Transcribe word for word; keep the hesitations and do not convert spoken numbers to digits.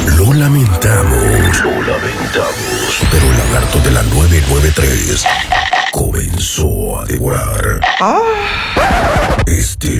Lo lamentamos. Lo lamentamos. Pero el lagarto de la nueve nueve tres comenzó a devorar. Este